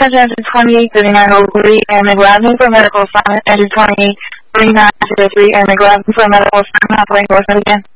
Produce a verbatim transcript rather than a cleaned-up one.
Attention engine twenty-eight thirty-nine oh three, Airman Glasgow for medical assignment. Engine twenty-eight thirty-nine oh three, Airman Glasgow for medical assignment. Operating course again.